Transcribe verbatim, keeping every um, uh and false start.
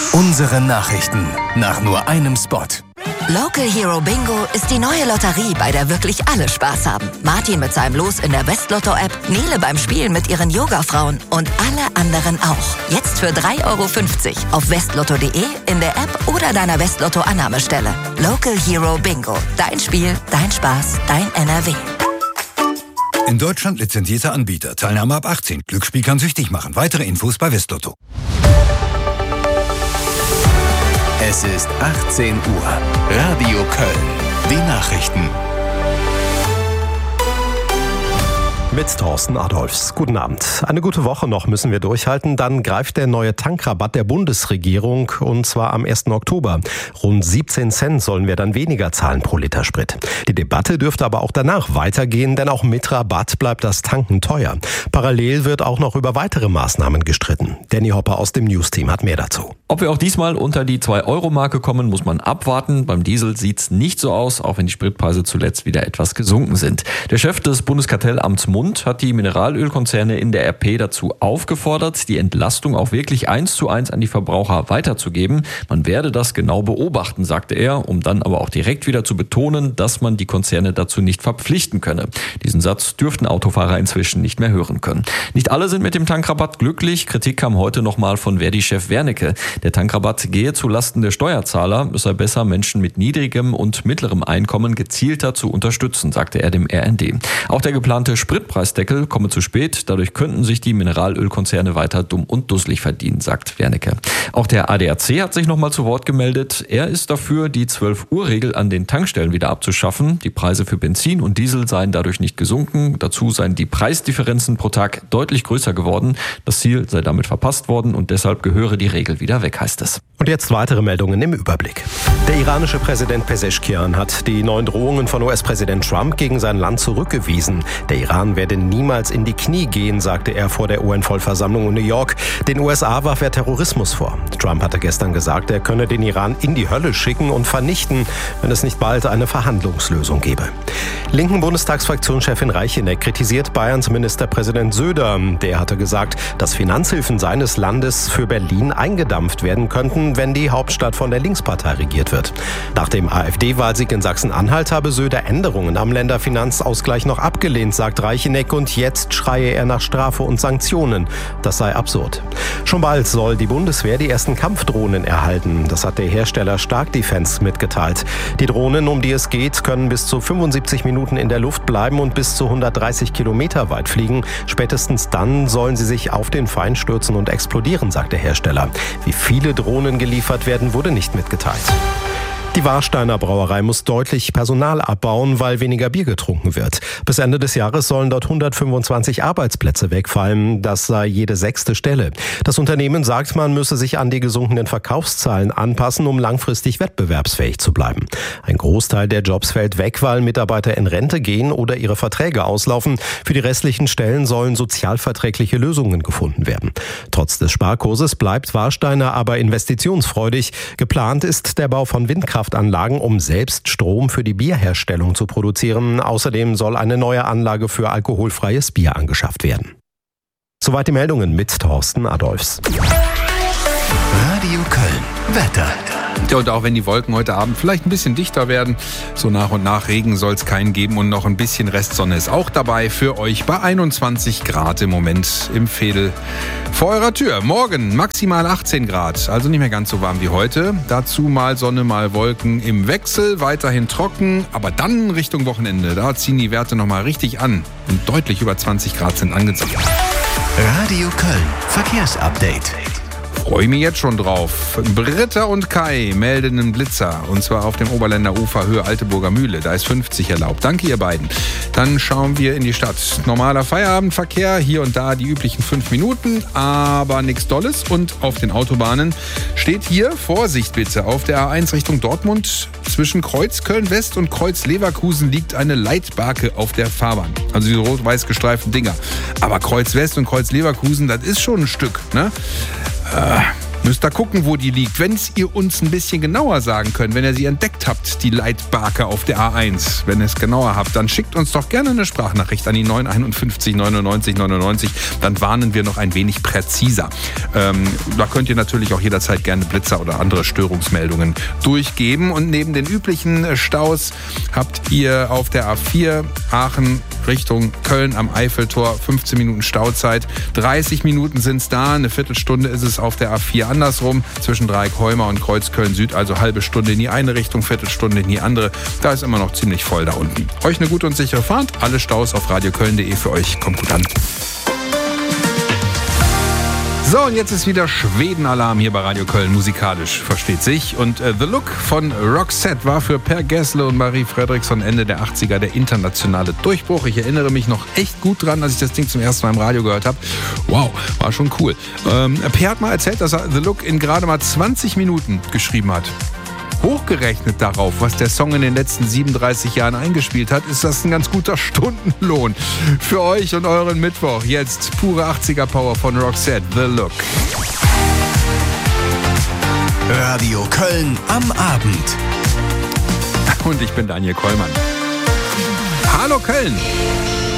Unsere Nachrichten nach nur einem Spot. Local Hero Bingo ist die neue Lotterie, bei der wirklich alle Spaß haben. Martin mit seinem Los in der Westlotto-App, Nele beim Spielen mit ihren Yoga-Frauen und alle anderen auch. Jetzt für drei Euro fünfzig auf westlotto punkt de, in der App oder deiner Westlotto-Annahmestelle. Local Hero Bingo. Dein Spiel, dein Spaß, dein N R W. In Deutschland lizenzierter Anbieter. Teilnahme ab achtzehn. Glücksspiel kann süchtig machen. Weitere Infos bei Westlotto. Es ist achtzehn Uhr. Radio Köln. Die Nachrichten. Mit Thorsten Adolfs. Guten Abend. Eine gute Woche noch müssen wir durchhalten. Dann greift der neue Tankrabatt der Bundesregierung, und zwar am ersten Oktober. Rund siebzehn Cent sollen wir dann weniger zahlen pro Liter Sprit. Die Debatte dürfte aber auch danach weitergehen, denn auch mit Rabatt bleibt das Tanken teuer. Parallel wird auch noch über weitere Maßnahmen gestritten. Danny Hopper aus dem News-Team hat mehr dazu. Ob wir auch diesmal unter die zwei Euro Marke kommen, muss man abwarten. Beim Diesel sieht's nicht so aus, auch wenn die Spritpreise zuletzt wieder etwas gesunken sind. Der Chef des Bundeskartellamts Mund hat die Mineralölkonzerne in der R P dazu aufgefordert, die Entlastung auch wirklich eins zu eins an die Verbraucher weiterzugeben. Man werde das genau beobachten, sagte er, um dann aber auch direkt wieder zu betonen, dass man die Konzerne dazu nicht verpflichten könne. Diesen Satz dürften Autofahrer inzwischen nicht mehr hören können. Nicht alle sind mit dem Tankrabatt glücklich. Kritik kam heute nochmal von Verdi-Chef Wernicke. Der Tankrabatt gehe zulasten der Steuerzahler. Es sei besser, Menschen mit niedrigem und mittlerem Einkommen gezielter zu unterstützen, sagte er dem R N D. Auch der geplante Spritpreisdeckel komme zu spät. Dadurch könnten sich die Mineralölkonzerne weiter dumm und dusselig verdienen, sagt Wernicke. Auch der A D A C hat sich nochmal zu Wort gemeldet. Er ist dafür, die zwölf Uhr Regel an den Tankstellen wieder abzuschaffen. Die Preise für Benzin und Diesel seien dadurch nicht gesunken. Dazu seien die Preisdifferenzen pro Tag deutlich größer geworden. Das Ziel sei damit verpasst worden und deshalb gehöre die Regel wieder weg, heißt es. Und jetzt weitere Meldungen im Überblick. Der iranische Präsident Pezeshkian hat die neuen Drohungen von U S-Präsident Trump gegen sein Land zurückgewiesen. Der Iran werde niemals in die Knie gehen, sagte er vor der U N-Vollversammlung in New York. Den U S A warf er Terrorismus vor. Trump hatte gestern gesagt, er könne den Iran in die Hölle schicken und vernichten, wenn es nicht bald eine Verhandlungslösung gebe. Linken Bundestagsfraktionschefin Reicheneck kritisiert Bayerns Ministerpräsident Söder. Der hatte gesagt, dass Finanzhilfen seines Landes für Berlin eingedampft werden könnten, wenn die Hauptstadt von der Linkspartei regiert wird. Nach dem AfD-Wahlsieg in Sachsen-Anhalt habe Söder Änderungen am Länderfinanzausgleich noch abgelehnt, sagt Reicheneck, und jetzt schreie er nach Strafe und Sanktionen. Das sei absurd. Schon bald soll die Bundeswehr die ersten Kampfdrohnen erhalten. Das hat der Hersteller Stark Defense mitgeteilt. Die Drohnen, um die es geht, können bis zu fünfundsiebzig Minuten in der Luft bleiben und bis zu hundertdreißig Kilometer weit fliegen. Spätestens dann sollen sie sich auf den Feind stürzen und explodieren, sagt der Hersteller. Wie viele Drohnen geliefert werden, wurde nicht mitgeteilt. Die Warsteiner Brauerei muss deutlich Personal abbauen, weil weniger Bier getrunken wird. Bis Ende des Jahres sollen dort hundertfünfundzwanzig Arbeitsplätze wegfallen. Das sei jede sechste Stelle. Das Unternehmen sagt, man müsse sich an die gesunkenen Verkaufszahlen anpassen, um langfristig wettbewerbsfähig zu bleiben. Ein Großteil der Jobs fällt weg, weil Mitarbeiter in Rente gehen oder ihre Verträge auslaufen. Für die restlichen Stellen sollen sozialverträgliche Lösungen gefunden werden. Trotz des Sparkurses bleibt Warsteiner aber investitionsfreudig. Geplant ist der Bau von Windkraft Anlagen, um selbst Strom für die Bierherstellung zu produzieren. Außerdem soll eine neue Anlage für alkoholfreies Bier angeschafft werden. Soweit die Meldungen mit Thorsten Adolfs. Radio Köln. Wetter. Ja, und auch wenn die Wolken heute Abend vielleicht ein bisschen dichter werden, so nach und nach Regen soll es keinen geben und noch ein bisschen Restsonne ist auch dabei für euch bei einundzwanzig Grad im Moment im Veedel vor eurer Tür. Morgen maximal achtzehn Grad, also nicht mehr ganz so warm wie heute. Dazu mal Sonne, mal Wolken im Wechsel, weiterhin trocken, aber dann Richtung Wochenende, da ziehen die Werte nochmal richtig an und deutlich über zwanzig Grad sind angesagt. Radio Köln. Verkehrsupdate. Freue mich jetzt schon drauf. Britta und Kai melden einen Blitzer. Und zwar auf dem Oberländer Ufer Höhe Alteburger Mühle. Da ist fünfzig erlaubt. Danke, ihr beiden. Dann schauen wir in die Stadt. Normaler Feierabendverkehr. Hier und da die üblichen fünf Minuten. Aber nichts Dolles. Und auf den Autobahnen steht hier, Vorsicht bitte, auf der A eins Richtung Dortmund. Zwischen Kreuz Köln-West und Kreuz Leverkusen liegt eine Leitbarke auf der Fahrbahn. Also die rot-weiß gestreiften Dinger. Aber Kreuz West und Kreuz Leverkusen, das ist schon ein Stück, ne? Äh, Müsst da gucken, wo die liegt. Wenn es ihr uns ein bisschen genauer sagen könnt, wenn ihr sie entdeckt habt, die Leitbarke auf der A eins, wenn ihr es genauer habt, dann schickt uns doch gerne eine Sprachnachricht an die neun einundfünfzig neunundneunzig neunundneunzig. Dann warnen wir noch ein wenig präziser. Ähm, da könnt ihr natürlich auch jederzeit gerne Blitzer oder andere Störungsmeldungen durchgeben. Und neben den üblichen Staus habt ihr auf der A vier Aachen Richtung Köln am Eiffeltor fünfzehn Minuten Stauzeit. dreißig Minuten sind es da, eine Viertelstunde ist es auf der A vier andersrum zwischen Dreieck-Heuma und Kreuzköln Süd, also halbe Stunde in die eine Richtung, Viertelstunde in die andere. Da ist immer noch ziemlich voll da unten. Euch eine gute und sichere Fahrt. Alle Staus auf radioköln punkt de für euch. Kommt gut an. So, und jetzt ist wieder Schweden-Alarm hier bei Radio Köln, musikalisch, versteht sich. Und äh, The Look von Roxette war für Per Gessle und Marie Fredriksson Ende der achtziger der internationale Durchbruch. Ich erinnere mich noch echt gut dran, als ich das Ding zum ersten Mal im Radio gehört habe. Wow, war schon cool. Ähm, Per hat mal erzählt, dass er The Look in gerade mal zwanzig Minuten geschrieben hat. Hochgerechnet darauf, was der Song in den letzten siebenunddreißig Jahren eingespielt hat, ist das ein ganz guter Stundenlohn. Für euch und euren Mittwoch jetzt pure achtziger Power von Roxette, The Look. Radio Köln am Abend. Und ich bin Daniel Kollmann. Hallo Köln!